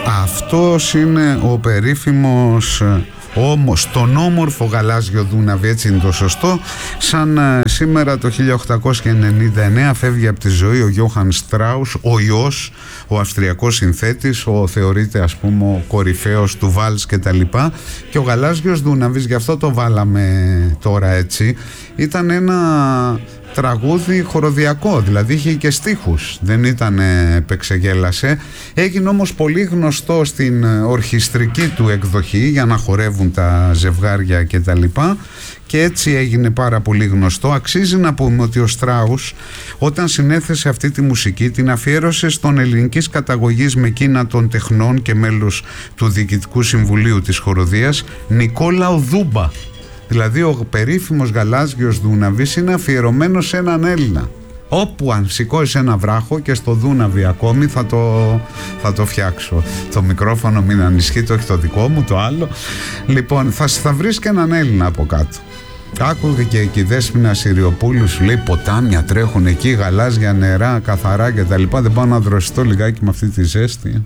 Αυτός είναι ο περίφημος, όμως τον όμορφο γαλάζιο Δούναβι, έτσι είναι το σωστό. Σαν σήμερα το 1899 φεύγει από τη ζωή ο Γιώχαν Στράους, ο ιός, ο αυστριακός συνθέτης, ο θεωρείται ας πούμε ο κορυφαίος του βάλς και τα λοιπά. Και ο γαλάζιος Δούναβις, γι' αυτό το βάλαμε τώρα έτσι, ήταν ένα τραγούδι χοροδιακό, δηλαδή είχε και στίχους, δεν ήταν επεξεγέλασε. Έγινε όμως πολύ γνωστό στην ορχιστρική του εκδοχή για να χορεύουν τα ζευγάρια και τα λοιπά, και έτσι έγινε πάρα πολύ γνωστό. Αξίζει να πούμε ότι ο Στράους, όταν συνέθεσε αυτή τη μουσική, την αφιέρωσε στον ελληνικής καταγωγής μεκίνα των τεχνών και μέλος του Διοικητικού Συμβουλίου της Χοροδίας, Νικόλαο Δούμπα. Δηλαδή ο περίφημος γαλάζιος Δούναβης είναι αφιερωμένος σε έναν Έλληνα. Όπου αν σηκώσει ένα βράχο, και στο Δούναβι ακόμη θα το φτιάξω. Το μικρόφωνο μην ανισχύει, όχι το δικό μου, το άλλο. Λοιπόν, θα βρεις και έναν Έλληνα από κάτω. Άκουγε και εκεί Δέσποινα Συριοπούλου, σου λέει ποτάμια τρέχουν εκεί, γαλάζια νερά, καθαρά και τα λοιπά. Δεν πάω να δροσιστώ λιγάκι με αυτή τη ζέστη.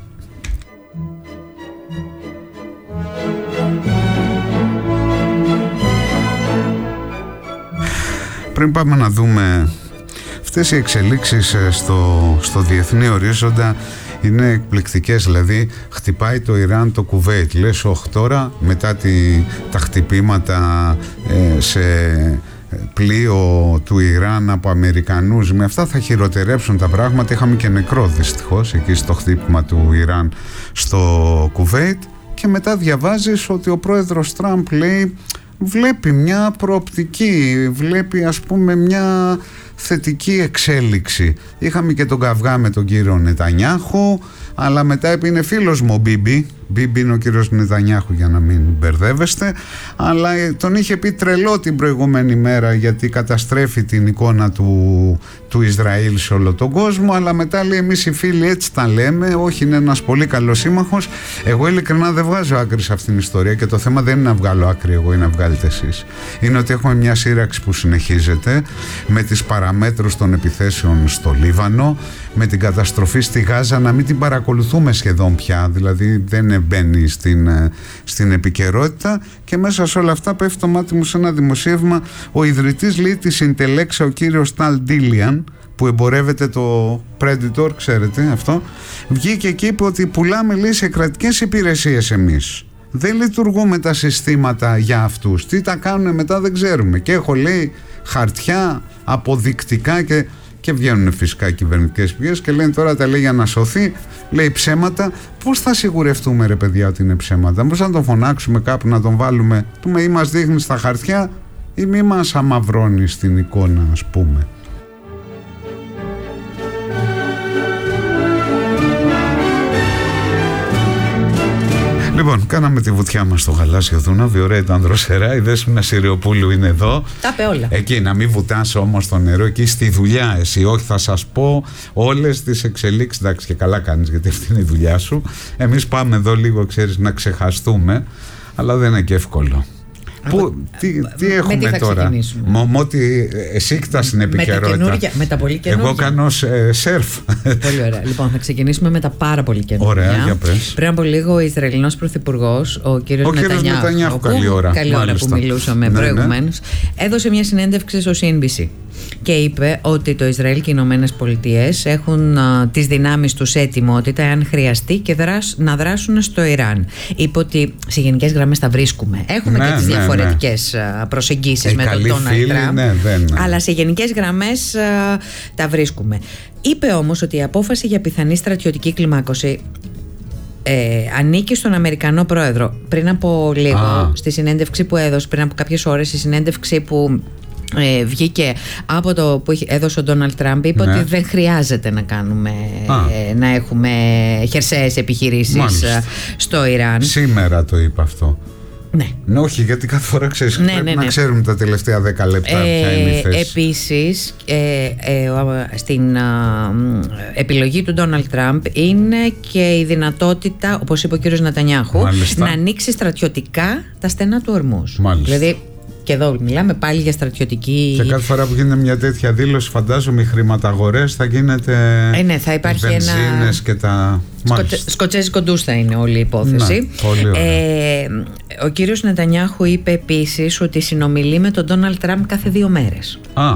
Πριν πάμε να δούμε αυτές οι εξελίξεις στο διεθνή ορίζοντα, είναι εκπληκτικές. Δηλαδή χτυπάει το Ιράν το Κουβέιτ, λες όχι τώρα μετά τα χτυπήματα σε πλοίο του Ιράν από Αμερικανούς, με αυτά θα χειροτερέψουν τα πράγματα. Είχαμε και νεκρό δυστυχώς εκεί στο χτύπημα του Ιράν στο Κουβέιτ, και μετά διαβάζεις ότι ο πρόεδρος Τραμπ λέει βλέπει μια προοπτική, βλέπει ας πούμε μια θετική εξέλιξη. Είχαμε και τον καυγά με τον κύριο Νετανιάχου, αλλά μετά είναι φίλος μου ο Μπίμπι. Μπίμπι είναι ο κύριος Νετανιάχου, για να μην μπερδεύεστε, αλλά τον είχε πει τρελό την προηγούμενη μέρα γιατί καταστρέφει την εικόνα του Ισραήλ σε όλο τον κόσμο, αλλά μετά λέει εμείς οι φίλοι έτσι τα λέμε, όχι, είναι ένας πολύ καλός σύμμαχος. Εγώ ειλικρινά δεν βγάζω άκρη σε αυτήν την ιστορία, και το θέμα δεν είναι να βγάλω άκρη εγώ ή να βγάλετε εσείς. Είναι ότι έχουμε μια σύραξη που συνεχίζεται με τις παραμέτρους των επιθέσεων στο Λίβανο, με την καταστροφή στη Γάζα να μην την παρακολουθούμε σχεδόν πια, δηλαδή δεν μπαίνει στην επικαιρότητα, και μέσα σε όλα αυτά πέφτει το μάτι μου σε ένα δημοσίευμα. Ο ιδρυτής λέει της Intelexa, ο κύριος Tal Dilian, που εμπορεύεται το Predator, ξέρετε αυτό, βγήκε και είπε ότι πουλάμε, λέει, σε κρατικές υπηρεσίες εμείς. Δεν λειτουργούμε τα συστήματα για αυτούς. Τι τα κάνουν μετά δεν ξέρουμε. Και έχω, λέει, χαρτιά αποδεικτικά, και βγαίνουν φυσικά κυβερνητικές πηγές και λένε τώρα τα λέει για να σωθεί, λέει ψέματα. Πώς θα σιγουρευτούμε, ρε παιδιά, ότι είναι ψέματα? Πώς να τον φωνάξουμε κάπου, να τον βάλουμε, πούμε, ή μας δείχνει στα χαρτιά ή μη μας αμαυρώνει στην εικόνα, ας πούμε. Λοιπόν, κάναμε τη βουτιά μας στο γαλάζιο Δούναβι. Ωραία ήταν δροσερά. Η Δέσποινα Συριοπούλου είναι εδώ. Τα είπε όλα. Εκεί, να μην βουτάς όμως το νερό, εκεί στη δουλειά εσύ. Όχι, θα σας πω όλες τις εξελίξεις. Εντάξει, και καλά κάνεις, γιατί αυτή είναι η δουλειά σου. Εμείς πάμε εδώ λίγο, ξέρεις, να ξεχαστούμε, αλλά δεν είναι και εύκολο. Τι έχουμε τώρα? Ότι εσύ κοιτάς την επικαιρότητα. Με τα πολύ καινούργια. Εγώ κάνω σερφ. Πολύ ωραία. Λοιπόν, θα ξεκινήσουμε με τα πάρα πολύ καινούργια. Ωραία, για πες. Πριν από λίγο ο Ισραηλινός Πρωθυπουργός, ο κύριος Νετανιάχου, καλή ώρα που μιλούσαμε προηγουμένως, έδωσε μια συνέντευξη στο CNBC και είπε ότι το Ισραήλ και οι Ηνωμένες Πολιτείες έχουν τις δυνάμεις τους σε ετοιμότητα εάν χρειαστεί και να δράσουν στο Ιράν. Είπε ότι σε γενικές γραμμές τα βρίσκουμε. Έχουμε και τις διαφορετικές προσεγγίσεις με τον Ντόναλντ Τραμπ, αλλά σε γενικές γραμμές τα βρίσκουμε. Είπε όμως ότι η απόφαση για πιθανή στρατιωτική κλιμάκωση ανήκει στον Αμερικανό πρόεδρο. Πριν από λίγο, στη συνέντευξη που έδωσε, πριν από κάποιες ώρες, η συνέντευξη που βγήκε από το που έδωσε ο Ντόναλντ Τραμπ, είπε ότι δεν χρειάζεται να κάνουμε να έχουμε χερσαίες επιχειρήσεις στο Ιράν. Σήμερα το είπε αυτό. Ναι, όχι, γιατί κάθε φορά ξέρεις, πρέπει να ξέρουμε τα τελευταία 10 λεπτά ποια είναι η θέση. Επίσης, στην επιλογή του Ντόναλντ Τραμπ είναι και η δυνατότητα, όπως είπε ο κύριος Νετανιάχου, να ανοίξει στρατιωτικά τα στενά του Ορμούς. Δηλαδή, Και εδώ μιλάμε πάλι για στρατιωτική. Και κάθε φορά που γίνεται μια τέτοια δήλωση, φαντάζομαι οι χρηματαγορές θα γίνεται. Ναι, θα υπάρχει βενζίνες και τα. Σκοτσέζικο ντους θα είναι όλη η υπόθεση. Ναι, πολύ ωραία. Ο κύριος Νετανιάχου είπε επίσης ότι συνομιλεί με τον Ντόναλντ Τραμπ κάθε 2 μέρες.